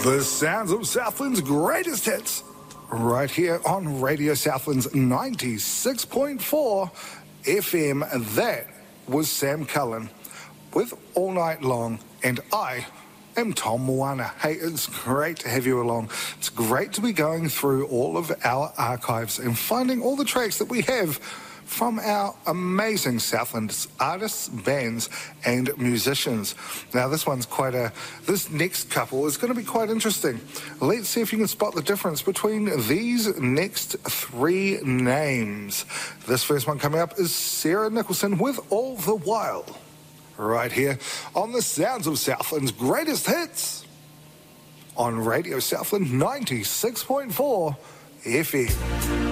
The sounds of Southland's greatest hits, right here on Radio Southland's 96.4 FM. That was Sam Cullen with All Night Long, and I am Tom Moana. Hey, it's great to have you along. It's great to be going through all of our archives and finding all the tracks that we have from our amazing Southland artists, bands, and musicians. Now, this next couple is going to be quite interesting. Let's see if you can spot the difference between these next three names. This first one coming up is Sarah Nicholson with All the While, right here on the sounds of Southland's greatest hits on Radio Southland 96.4 FM.